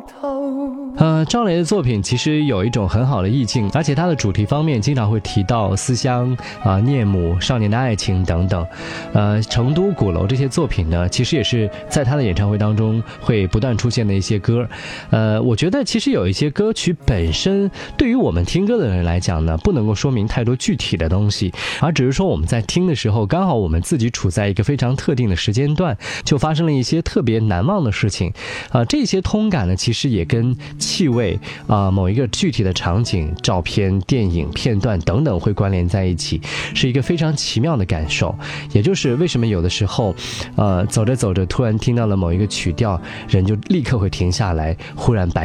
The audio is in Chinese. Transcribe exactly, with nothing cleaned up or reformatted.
呃，赵雷的作品其实有一种很好的意境，而且他的主题方面经常会提到思乡啊、呃、念母、少年的爱情等等。呃，成都鼓楼这些作品呢，其实也是在他的演唱会当中会不断出现的一些歌。呃，我觉得其实有一些歌曲本身对于我们听歌的人来讲呢，不能够说明太多具体的东西，而只是说我们在听的时候，刚好我们自己处在一个非常特定的时间段，就发生了一些特别难忘的事情。啊、呃，这些通感呢，其实也跟气味啊、呃、某一个具体的场景、照片、电影片段等等会关联在一起，是一个非常奇妙的感受。也就是为什么有的时候呃走着走着突然听到了某一个曲调，人就立刻会停下来，忽然白